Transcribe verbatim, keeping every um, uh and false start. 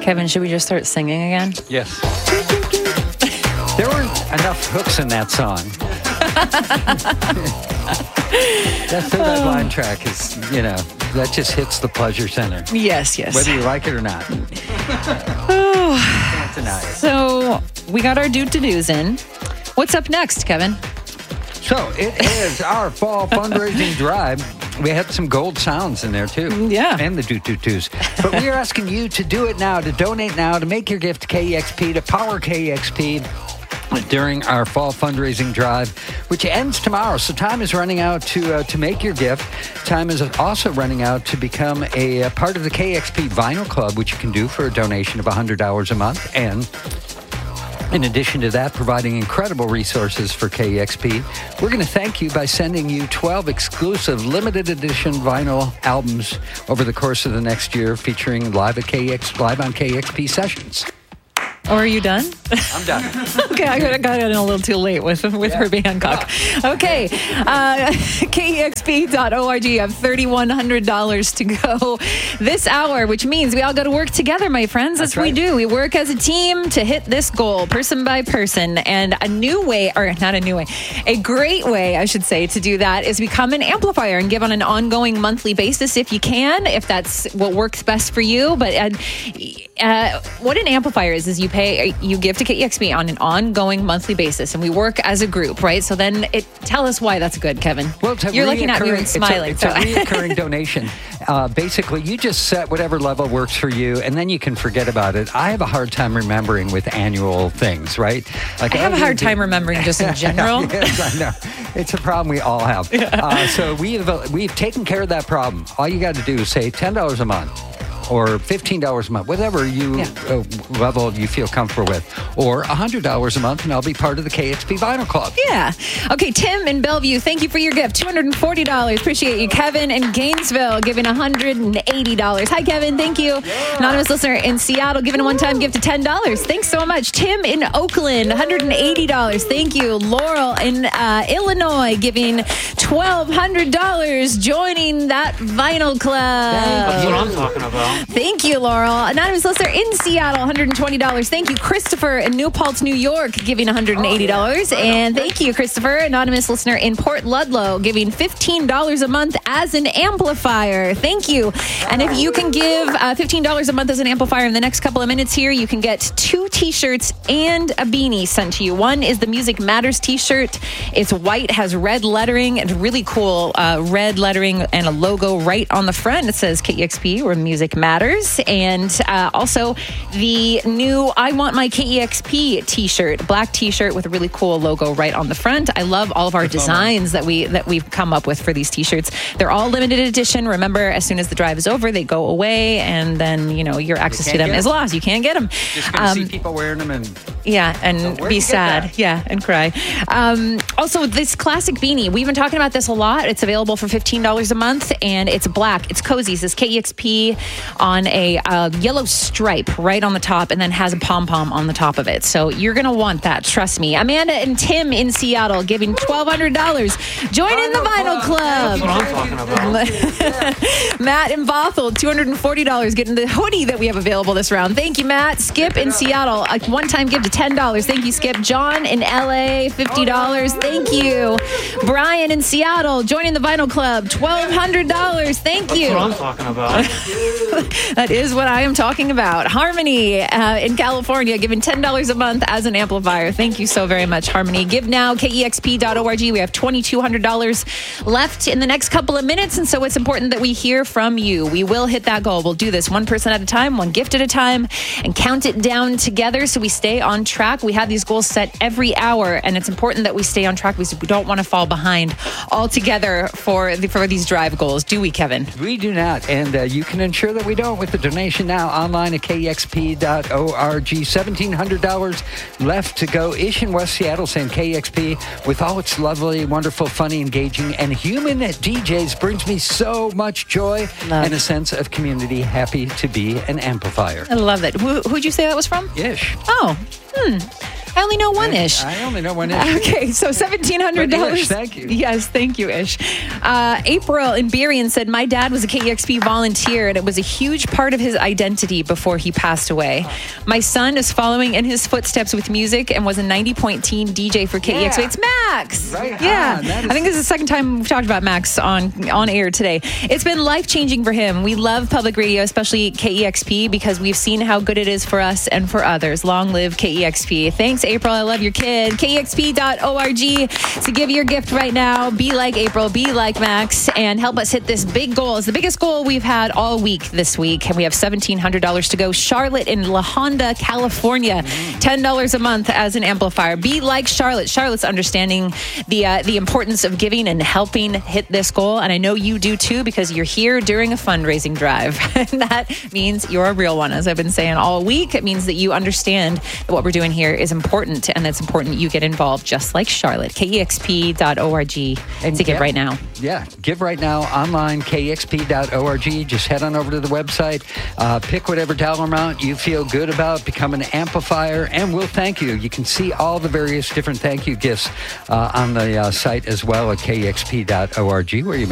Kevin, should we just start singing again? Yes. There weren't enough hooks in that song. That third eye blind track is, you know, that just hits the pleasure center. Yes, yes. Whether you like it or not. Oh. Can't deny it. So we got our do-to-dos in. What's up next, Kevin? So it is our fall fundraising drive. We had some gold sounds in there, too. Yeah. And the doo-doo-doos. But we are asking you to do it now, to donate now, to make your gift to K E X P, to power K E X P during our fall fundraising drive, which ends tomorrow. So time is running out to uh, to make your gift. Time is also running out to become a, a part of the K E X P Vinyl Club, which you can do for a donation of one hundred dollars a month. And in addition to that, providing incredible resources for K E X P, we're going to thank you by sending you twelve exclusive limited edition vinyl albums over the course of the next year, featuring live at K E X, live on K E X P sessions. Or are you done? I'm done. Okay, I got, got in a little too late with with Yeah. Herbie Hancock. Okay, uh, K E X P dot org. You have three thousand one hundred dollars to go this hour, which means we all got to work together, my friends. That's, That's what right. we do. We work as a team to hit this goal, person by person. And a new way, or not a new way, a great way, I should say, to do that is become an amplifier and give on an ongoing monthly basis if you can, if that's what works best for you. But uh, uh, what an amplifier is, is you pay, you give to K E X P on an ongoing monthly basis, and we work as a group, right? So then it tell us why that's good, Kevin. Well, it's a You're looking at me and reoccurring- smiling. It's a, so- it's a reoccurring donation. Uh, basically, you just set whatever level works for you, and then you can forget about it. I have a hard time remembering with annual things, right? Like I have oh, a hard you- time remembering just in general. Yes, I know. It's a problem we all have. Uh, so we've uh, we've taken care of that problem. All you got to do is say ten dollars a month, or fifteen dollars a month, whatever you Yeah. uh, level you feel comfortable with, or one hundred dollars a month, and I'll be part of the K X P Vinyl Club. Yeah. Okay, Tim in Bellevue, thank you for your gift. two hundred forty dollars. Appreciate you. Kevin in Gainesville giving one hundred eighty dollars. Hi, Kevin. Thank you. Yeah. Anonymous listener in Seattle giving a one-time gift of ten dollars. Thanks so much. Tim in Oakland, one hundred eighty dollars. Thank you. Laurel in uh, Illinois giving twelve hundred dollars, joining that vinyl club. That's what I'm talking about. Thank you, Laurel. Anonymous listener in Seattle, one hundred twenty dollars. Thank you, Christopher in New Paltz, New York, giving one hundred eighty dollars. And thank you, Christopher. Anonymous listener in Port Ludlow, giving fifteen dollars a month as an amplifier. Thank you. And if you can give uh, fifteen dollars a month as an amplifier in the next couple of minutes here, you can get two t-shirts and a beanie sent to you. One is the Music Matters t-shirt. It's white, has red lettering, and really cool uh, red lettering and a logo right on the front. It says K E X P, where music matters. And uh, also the new I Want My K E X P t-shirt, black t-shirt with a really cool logo right on the front. I love all of our designs that we that we've come up with for these t-shirts. They're all limited edition. Remember, as soon as the drive is over, they go away, and then you know your access to can't them get is them. lost. You can't get them. Just gonna see people wearing them, and Yeah, and So where'd be you get sad. that? Yeah, and cry. Um, also, this classic beanie, we've been talking about this a lot. It's available for fifteen dollars a month, and it's black. It's cozy. It says K E X P on a uh, yellow stripe right on the top, and then has a pom-pom on the top of it. So you're going to want that. Trust me. Amanda and Tim in Seattle giving twelve hundred dollars. Join in the Vinyl Club. That's what I'm talking about. Matt in Bothell, two hundred forty dollars, getting the hoodie that we have available this round. Thank you, Matt. Skip in Seattle, a one-time gift of ten dollars. Thank you, Skip. John in L A, fifty dollars. Thank you. Brian in Seattle, joining the Vinyl Club, twelve hundred dollars. Thank you. That's what I'm talking about. That is what I am talking about. Harmony uh, in California, giving ten dollars a month as an amplifier. Thank you so very much, Harmony. Give now, K E X P dot org. We have two thousand two hundred dollars left in the next couple of minutes, and so it's important that we hear from you. We will hit that goal. We'll do this one person at a time, one gift at a time, and count it down together so we stay on track. We have these goals set every hour, and it's important that we stay on track because we don't want to fall behind altogether for, the, for these drive goals. Do we, Kevin? we do not. And uh, you can ensure that we don't with the donation now online at K E X P dot org. one thousand seven hundred dollars left to go. Ish in West Seattle saying K E X P, with all its lovely, wonderful, funny, engaging, and human D Js, brings me so much joy Love. and a sense of community. Happy to be an amplifier. I love it. Who, who'd you say that was from? Ish. Oh, hmm. I only know one Ish. I only know one Ish. Okay, so seventeen hundred dollars. But Ish, thank you. Yes, thank you, Ish. Uh, April in Berrien said, my dad was a K E X P volunteer, and it was a huge part of his identity before he passed away. My son is following in his footsteps with music and was a ninety-point teen D J for K E X P. Yeah. It's Max. Right Yeah. on. That is- I think this is the second time we've talked about Max on, on air today. It's been life-changing for him. We love public radio, especially K E X P, because we've seen how good it is for us and for others. Long live K E X P. Thanks, April. I love your kid. K E X P dot org to give your gift right now. Be like April, be like Max, and help us hit this big goal. It's the biggest goal we've had all week this week, and we have seventeen hundred dollars to go. Charlotte in La Honda, California, ten dollars a month as an amplifier. Be like Charlotte. Charlotte's understanding the uh, the importance of giving and helping hit this goal, and I know you do too, because you're here during a fundraising drive. And that means you're a real one, as I've been saying all week. It means that you understand that what we're doing here is important, and it's important you get involved just like Charlotte. K E X P dot org And to give yeah, right now. Yeah, give right now online, K E X P dot org. Just head on over to the website, uh, pick whatever dollar amount you feel good about, become an amplifier, and we'll thank you. You can see all the various different thank you gifts uh, on the uh, site as well at K E X P dot org, where you